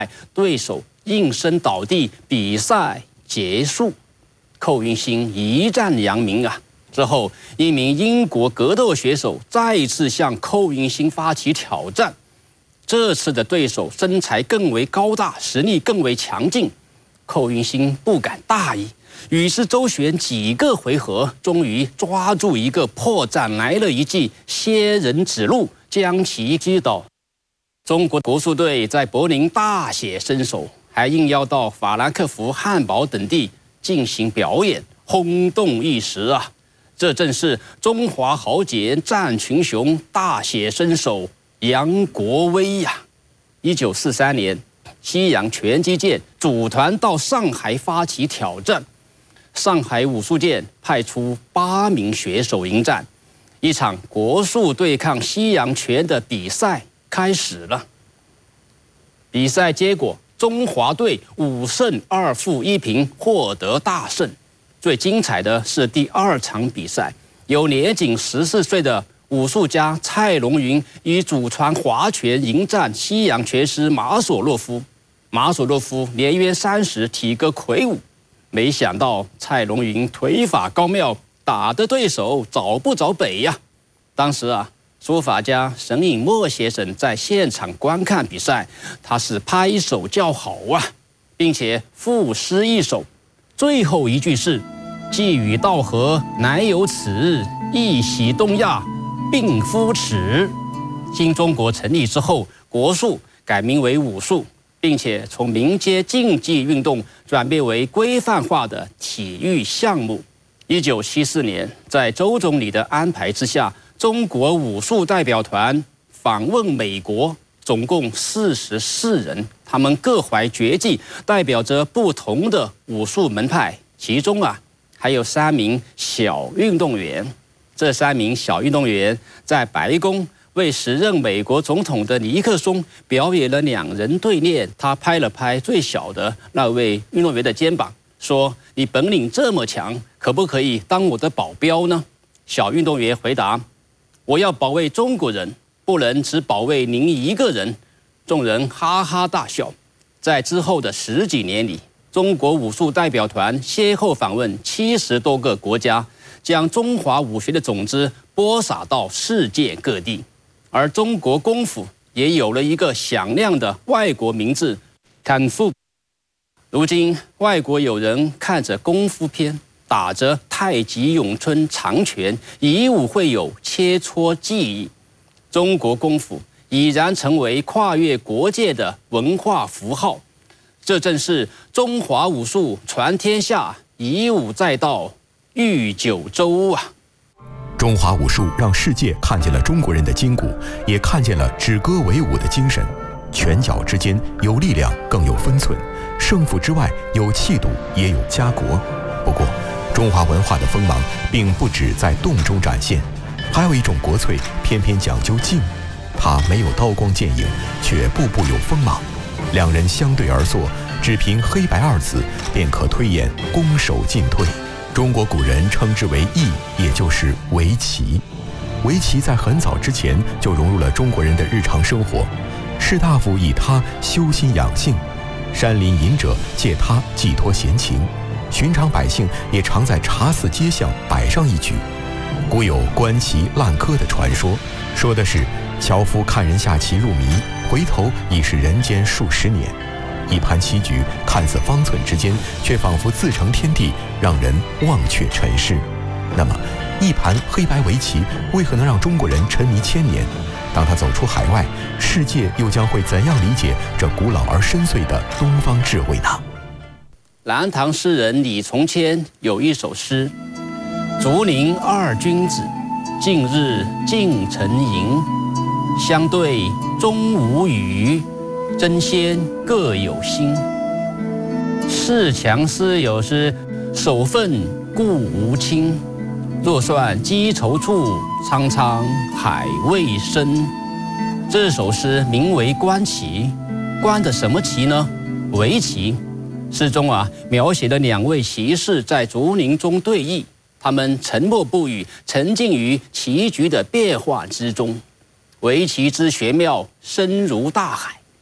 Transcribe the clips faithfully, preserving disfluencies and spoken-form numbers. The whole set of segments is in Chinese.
对手应声倒地，比赛结束。寇云兴一战扬名啊！之后，一名英国格斗选手再次向寇云兴发起挑战。这次的对手身材更为高大，实力更为强劲。寇云兴不敢大意，于是周旋几个回合，终于抓住一个破绽，来了一记仙人指路，将其击倒。中国国术队在柏林大显身手，还应邀到法兰克福、汉堡等地进行表演，轰动一时啊！这正是中华豪杰战群雄，大显身手扬国威呀！一九四三年，西洋拳击界组团到上海发起挑战，上海武术界派出八名选手迎战，一场国术对抗西洋拳的比赛开始了。比赛结果，中华队五胜二负一平，获得大胜。最精彩的是第二场比赛，由年仅十四岁的武术家蔡龙云以祖传华拳迎战西洋拳师马索洛夫。马索洛夫年约三十，体格魁梧，没想到蔡龙云腿法高妙，打的对手找不着北呀。当时啊，书法家沈尹默先生在现场观看比赛，他是拍手叫好啊，并且赋诗一首，最后一句是“寄与道合乃有此，一喜东亚并夫耻”。新中国成立之后，国术改名为武术，并且从民间竞技运动转变为规范化的体育项目。一九七四年，在周总理的安排之下，中国武术代表团访问美国，总共四十四人，他们各怀绝技，代表着不同的武术门派。其中啊，还有三名小运动员。这三名小运动员在白宫为时任美国总统的尼克松表演了两人对练。他拍了拍最小的那位运动员的肩膀，说：“你本领这么强，可不可以当我的保镖呢？”小运动员回答：“我要保卫中国人，不能只保卫您一个人。”众人哈哈大笑。在之后的十几年里，中国武术代表团先后访问七十多个国家，将中华武学的种子播撒到世界各地。而中国功夫也有了一个响亮的外国名字——康复。如今，外国友人看着功夫片，打着太极、咏春、长拳，以武会友，切磋技艺。中国功夫已然成为跨越国界的文化符号。这正是中华武术传天下，以武在道，誉九州啊！ 中华武术让世界看见了中国人的筋骨，也看见了止戈为武的精神。拳脚之间有力量，更有分寸；胜负之外有气度，也有家国。不过，中华文化的锋芒并不只在动中展现，还有一种国粹偏偏讲究静。它没有刀光剑影，却步步有锋芒。两人相对而坐，只凭黑白二字，便可推演攻守进退。中国古人称之为艺，也就是围棋。围棋在很早之前就融入了中国人的日常生活，士大夫以它修心养性，山林隐者借它寄托闲情，寻常百姓也常在茶肆街巷摆上一局。古有观棋烂柯的传说，说的是樵夫看人下棋入迷，回头已是人间数十年。一盘棋局看似方寸之间，却仿佛自成天地，让人忘却尘世。那么，一盘黑白围棋为何能让中国人沉迷千年？当他走出海外，世界又将会怎样理解这古老而深邃的东方智慧呢？ 南唐诗人李从谦有一首诗：“竹林二君子，近日竞成营。相对终无语，争先各有心。恃强思有之，守分故无亲。若算积筹处，苍苍海未深。”这首诗名为《观棋》，观的什么棋呢？围棋。诗中啊，描写了两位棋士在竹林中对弈，他们沉默不语，沉浸于棋局的变化之中。围棋之玄妙，深如大海。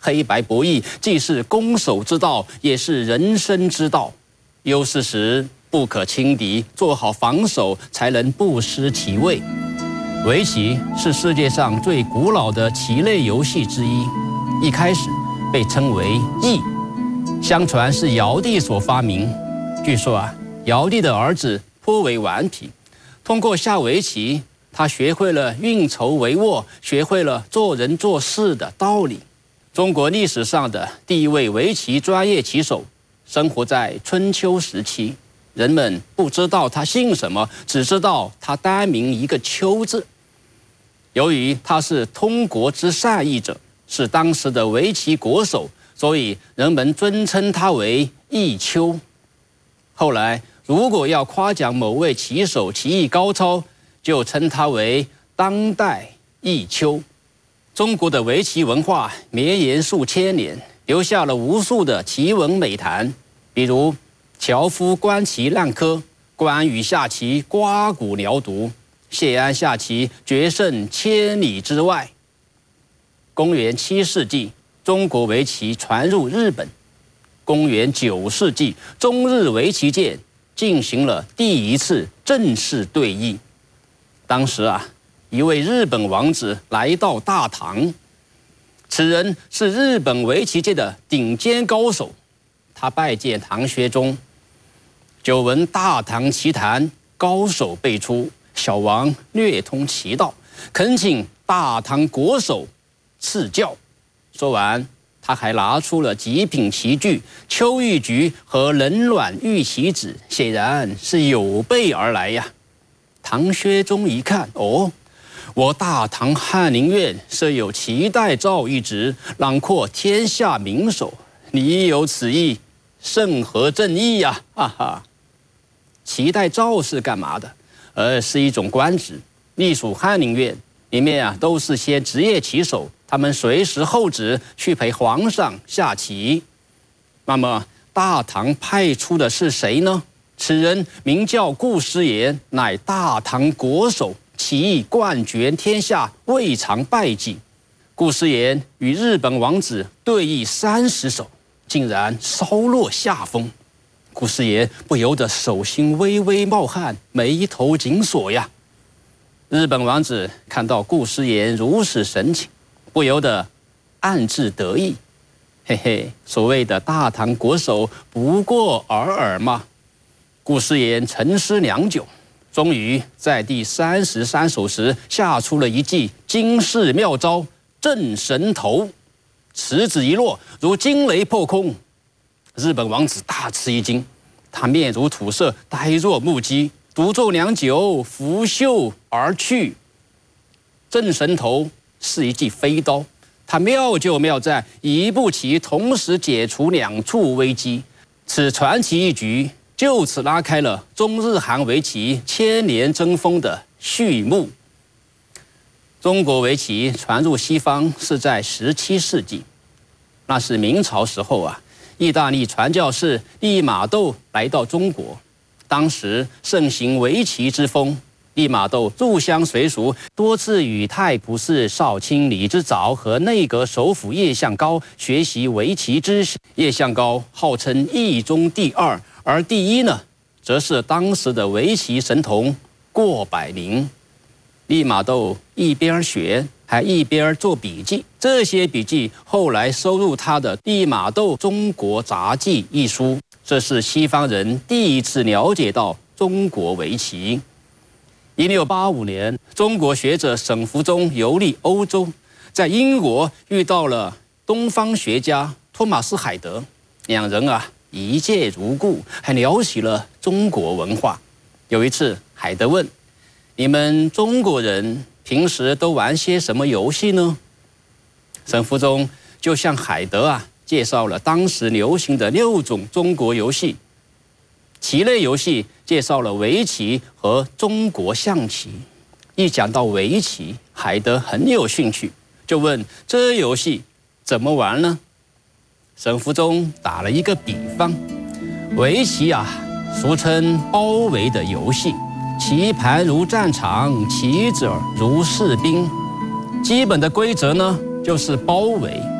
黑白博弈既是攻守之道，也是人生之道。优势时不可轻敌，做好防守才能不失其位。围棋是世界上最古老的棋类游戏之一，一开始被称为弈，相传是尧帝所发明。据说啊，尧帝的儿子颇为顽皮，通过下围棋，他学会了运筹帷幄，学会了做人做事的道理。中国历史上的第一位围棋专业棋手，生活在春秋时期，人们不知道他姓什么，只知道他单名一个丘字。由于他是通国之善弈者，是当时的围棋国手，所以人们尊称他为弈丘。后来如果要夸奖某位棋手棋艺高超，就称他为当代弈丘。中国的围棋文化绵延数千年，留下了无数的奇闻美谈，比如樵夫观棋烂柯，关羽下棋刮骨疗毒，谢安下棋决胜千里之外。公元七世纪，中国围棋传入日本。公元九世纪，中日围棋界进行了第一次正式对弈。当时啊，一位日本王子来到大唐，此人是日本围棋界的顶尖高手。他拜见唐玄宗，久闻大唐棋坛高手辈出，小王略通棋道，恳请大唐国手赐教。说完，他还拿出了极品棋具秋玉菊和冷暖玉棋子，显然是有备而来呀。唐玄宗一看，哦，我大唐翰林院设有齐代赵一职，囊括天下名手，你有此意，甚合正义呀！哈哈。齐代赵是干嘛的？呃，是一种官职，隶属翰林院，里面啊都是些职业棋手，他们随时候旨去陪皇上下棋。那么大唐派出的是谁呢？此人名叫顾师爷，乃大唐国手，棋艺冠绝天下，未尝败绩。顾师爷与日本王子对弈三十手，竟然稍落下风。顾师爷不由得手心微微冒汗，眉头紧锁呀。日本王子看到顾师爷如此神情，不由得暗自得意，嘿嘿，所谓的大唐国手不过尔尔嘛。顾师爷沉思良久，终于在第三十三手时下出了一记惊世妙招镇神头，此子一落，如惊雷破空。日本王子大吃一惊，他面如土色，呆若木鸡，独坐良久，拂袖而去。镇神头是一记飞刀，它妙就妙在一步棋同时解除两处危机，此传奇一局就此拉开了中日韩围棋千年争锋的序幕。中国围棋传入西方是在十七世纪，那是明朝时候啊，意大利传教士利玛窦来到中国，当时盛行围棋之风。利玛窦入乡随俗，多次与太仆寺少卿李之藻和内阁首辅叶向高学习围棋知识。叶向高号称弈中第二，而第一呢，则是当时的围棋神童过百灵。利玛窦一边学，还一边做笔记，这些笔记后来收入他的《利玛窦中国杂记》一书。这是西方人第一次了解到中国围棋。一六八五年，中国学者沈福中游历欧洲，在英国遇到了东方学家托马斯·海德，两人啊一见如故，还聊起了中国文化。有一次，海德问：“你们中国人平时都玩些什么游戏呢？”沈福中就向海德啊介绍了当时流行的六种中国游戏。棋类游戏介绍了围棋和中国象棋。一讲到围棋，海德很有兴趣，就问这游戏怎么玩呢？沈福中打了一个比方，围棋啊，俗称包围的游戏，棋盘如战场，棋子如士兵。基本的规则呢，就是包围，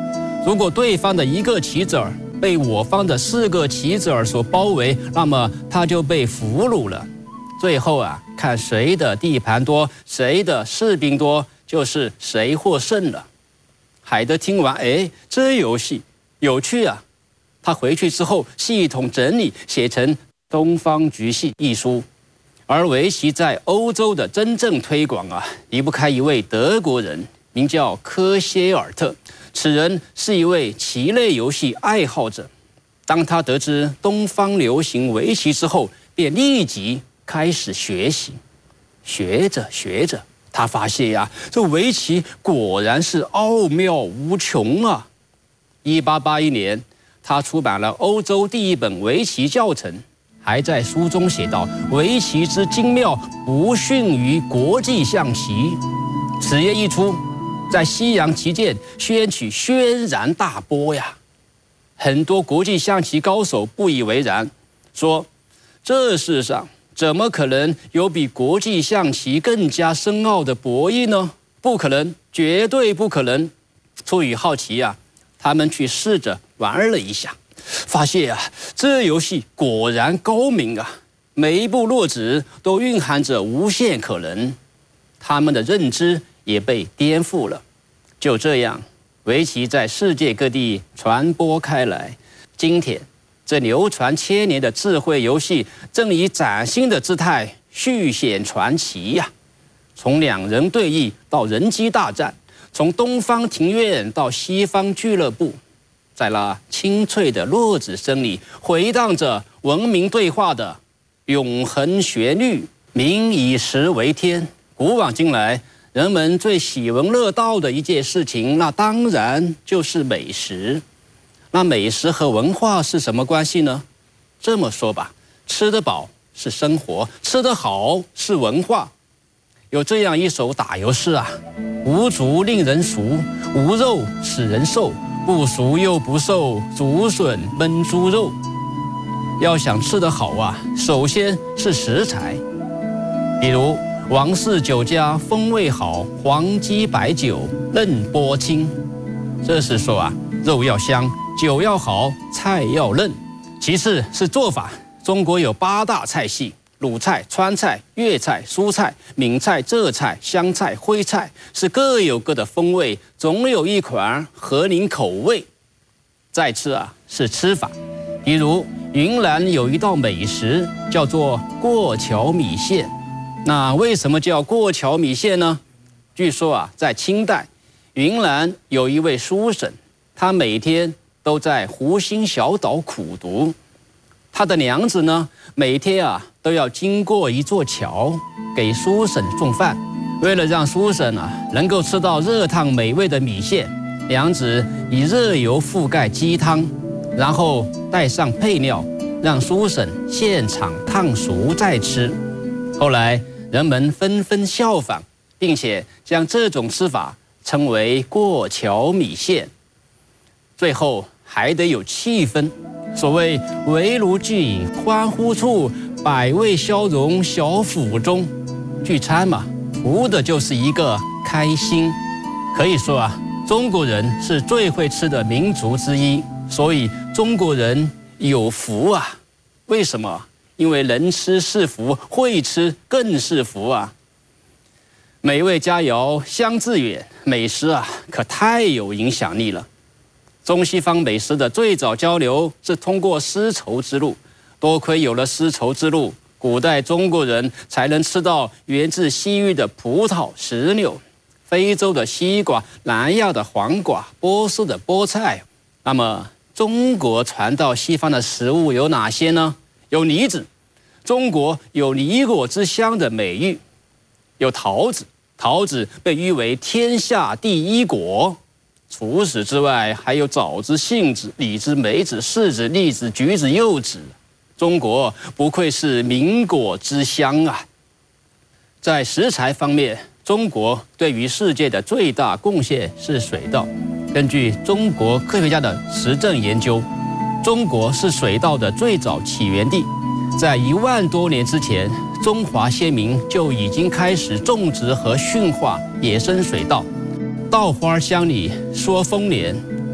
如果对方的一个棋子儿被我方的四个棋子儿所包围，那么他就被俘虏了。最后啊，看谁的地盘多，谁的士兵多，就是谁获胜了。海德听完，哎，这游戏有趣啊！他回去之后系统整理，写成《东方局系》一书。而围棋在欧洲的真正推广啊，离不开一位德国人，名叫科歇尔特。此人是一位棋类游戏爱好者。当他得知东方流行围棋之后，便立即开始学习。学着学着，他发现呀、啊，这围棋果然是奥妙无穷啊！一八八一年，他出版了欧洲第一本围棋教程，还在书中写道：“围棋之精妙，不逊于国际象棋。”此言一出，在西洋棋界掀起轩然大波呀！很多国际象棋高手不以为然，说：“这世上怎么可能有比国际象棋更加深奥的博弈呢？不可能，绝对不可能。”出于好奇啊，他们去试着玩了一下，发现啊，这游戏果然高明啊！每一步落子都蕴含着无限可能，他们的认知也被颠覆了。就这样，围棋在世界各地传播开来。今天，这流传千年的智慧游戏正以崭新的姿态续写传奇呀！从两人对弈到人机大战，从东方庭院到西方俱乐部，在那清脆的落子声里，回荡着文明对话的永恒旋律。民以食为天，古往今来，人们最喜闻乐道的一件事情，那当然就是美食。那美食和文化是什么关系呢？这么说吧，吃得饱是生活，吃得好是文化。有这样一首打油诗啊：无竹令人熟，无肉使人瘦，不熟又不瘦，竹笋焖猪肉。要想吃得好啊，首先是食材。比如王氏酒家风味好，黄鸡白酒嫩波清。这是说啊，肉要香，酒要好，菜要嫩。其次是做法，中国有八大菜系：鲁菜、川菜、粤菜、苏菜、闽菜、浙菜、湘菜、徽菜，是各有各的风味，总有一款合您口味。再次啊，是吃法，比如云南有一道美食叫做过桥米线。那为什么叫过桥米线呢？据说啊，在清代，云南有一位书生，他每天都在湖心小岛苦读。他的娘子呢，每天啊都要经过一座桥，给书生送饭。为了让书生啊能够吃到热烫美味的米线，娘子以热油覆盖鸡汤，然后带上配料，让书生现场烫熟再吃。后来人们纷纷效仿，并且将这种吃法称为过桥米线。最后还得有气氛，所谓围炉聚饮欢呼处，百味消融小府中。聚餐嘛，图的就是一个开心。可以说啊，中国人是最会吃的民族之一，所以中国人有福啊。为什么？因为能吃是福，会吃更是福啊！美味佳肴香自远，美食啊可太有影响力了。中西方美食的最早交流是通过丝绸之路，多亏有了丝绸之路，古代中国人才能吃到源自西域的葡萄、石榴，非洲的西瓜，南亚的黄瓜，波斯的菠菜。那么中国传到西方的食物有哪些呢？有梨子，中国有梨果之乡的美誉；有桃子，桃子被誉为天下第一果。除此之外，还有枣子、杏子、李子、梅子、柿子、栗子、橘子、柚子。中国不愧是名果之乡啊！在食材方面，中国对于世界的最大贡献是水稻。根据中国科学家的实证研究，中国是水稻的最早起源地。在一万多年之前，中华先民就已经开始种植和驯化野生水稻。稻花香里说丰年，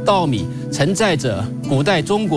稻米承载着古代中国